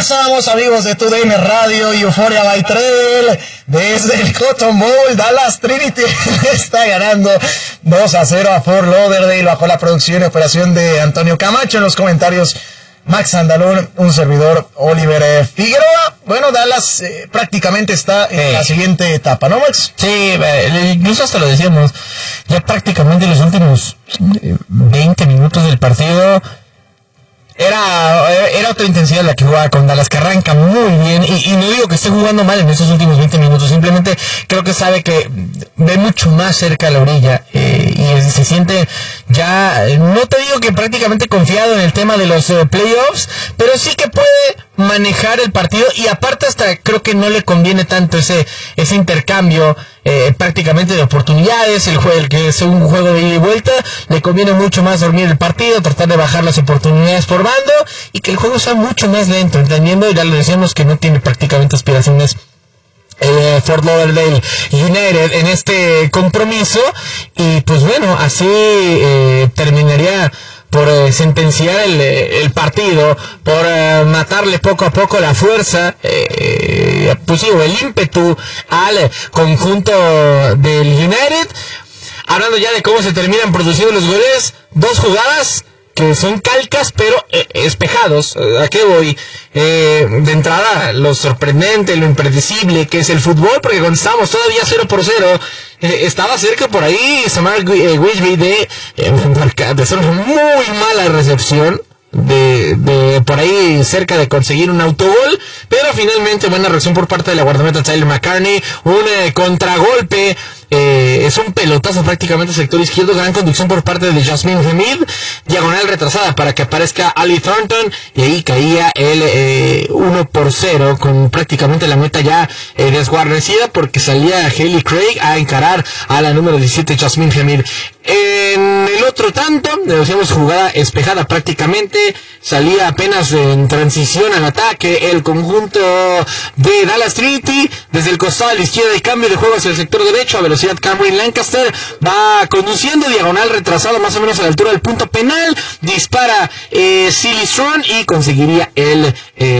Regresamos, amigos de TUDN Radio y Euphoria by Travel desde el Cotton Bowl. Dallas Trinity está ganando 2-0 a Fort Lauderdale bajo la producción y operación de Antonio Camacho. En los comentarios, Max Andalón, un servidor, Oliver Figueroa. Bueno, Dallas prácticamente está en la siguiente etapa, ¿no, Max? Sí, incluso hasta lo decíamos, ya prácticamente los últimos 20 minutos del partido era otra intensidad la que jugaba con Dallas, que arranca muy bien, y no digo que esté jugando mal en esos últimos 20 minutos, simplemente creo que sabe que ve mucho más cerca a la orilla, y se siente ya, no te digo que prácticamente confiado en el tema de los playoffs, pero sí que puede manejar el partido, y aparte hasta creo que no le conviene tanto ese intercambio prácticamente de oportunidades, el que es un juego de ida y vuelta, le conviene mucho más dormir el partido, tratar de bajar las oportunidades por bando, y que el juego sea mucho más lento, entendiendo, y ya lo decíamos, que no tiene prácticamente aspiraciones Fort Lauderdale United en este compromiso, y pues bueno, así terminaría por sentenciar el partido, por matarle poco a poco la fuerza, pues sí, el ímpetu al conjunto del United. Hablando ya de cómo se terminan produciendo los goles, 2 jugadas que son calcas pero espejados. ¿A qué voy? De entrada, lo sorprendente, lo impredecible que es el fútbol, porque cuando estábamos todavía 0-0, estaba cerca por ahí Samar Wisby de hacer una muy mala recepción, de por ahí cerca de conseguir un autogol, pero finalmente buena reacción por parte de la guardameta Tyler McCartney, un contragolpe, es un pelotazo prácticamente al sector izquierdo, gran conducción por parte de Jasmine Hamid, diagonal retrasada para que aparezca Ali Thornton, y ahí caía el 1-0 con prácticamente la meta ya desguarnecida, porque salía Hailey Craig a encarar a la número 17 Jasmine Hamid. En el otro tanto, decíamos jugada espejada prácticamente, salía apenas en transición al ataque el conjunto de Dallas Trinity, desde el costado a la izquierda de cambio de juego hacia el sector derecho, a velocidad Cameron Lancaster, va conduciendo, diagonal retrasado más o menos a la altura del punto penal, dispara Silly Strong y conseguiría el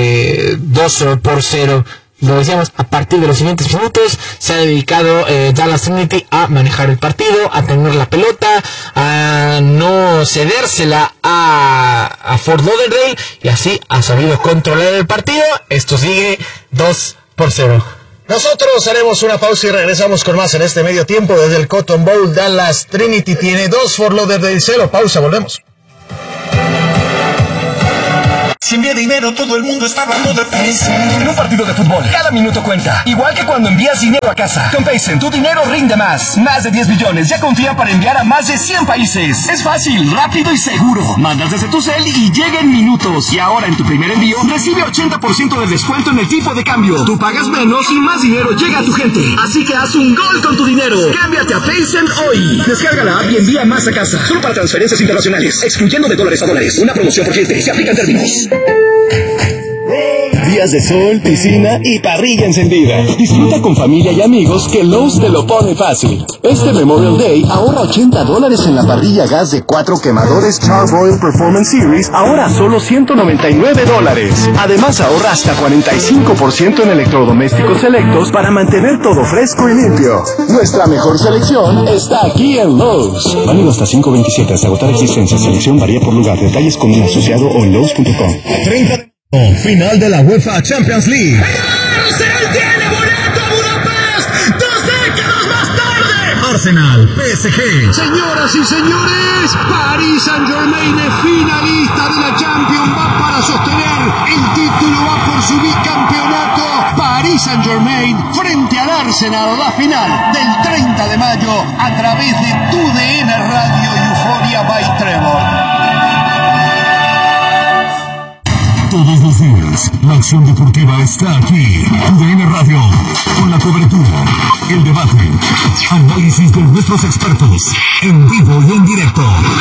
2-0. Lo decíamos, a partir de los siguientes minutos se ha dedicado Dallas Trinity a manejar el partido, a tener la pelota, a no cedérsela a Fort Lauderdale, y así ha sabido controlar el partido. Esto sigue 2-0. Nosotros haremos una pausa y regresamos con más en este medio tiempo desde el Cotton Bowl. Dallas Trinity tiene 2, Fort Lauderdale 0. Pausa, volvemos. Si envía dinero, todo el mundo está hablando de Paycent. En un partido de fútbol, cada minuto cuenta. Igual que cuando envías dinero a casa. Con Paycent, tu dinero rinde más. Más de 10 billones ya confía para enviar a más de 100 países. Es fácil, rápido y seguro. Mandas desde tu cel y llega en minutos. Y ahora en tu primer envío, recibe 80% de descuento en el tipo de cambio. Tú pagas menos y más dinero llega a tu gente. Así que haz un gol con tu dinero. Cámbiate a Paycent hoy. Descarga la app y envía más a casa. Solo para transferencias internacionales, excluyendo de dólares a dólares. Una promoción por cliente. Se aplican términos. Días de sol, piscina y parrilla encendida. Disfruta con familia y amigos que Lowe's te lo pone fácil. Este Memorial Day ahorra $80 en la parrilla gas de 4 quemadores Char-Broil Performance Series, ahora solo $199. Además ahorra hasta 45% en electrodomésticos selectos para mantener todo fresco y limpio. Nuestra mejor selección está aquí en Lowe's. Válido hasta 5/27, hasta agotar existencia. Selección varía por lugar. Detalles con un asociado o en Lowe's.com. 30 final de la UEFA Champions League. ¡Arsenal tiene boleto a Budapest! 2 décadas más tarde! Arsenal, PSG. Señoras y señores, Paris Saint-Germain es finalista de la Champions. Va para sostener el título, va por su bicampeonato. Paris Saint-Germain frente al Arsenal, la final del 30 de mayo a través de TUDN Radio y Euphoria by Trevor. Todos los días, la acción deportiva está aquí. TUDN Radio, con la cobertura, el debate, análisis de nuestros expertos, en vivo y en directo.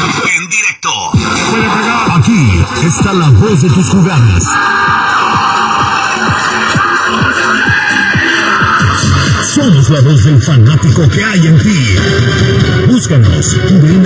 Aquí está la voz de tus jugadas. Somos la voz del fanático que hay en ti. Búscanos, TUDN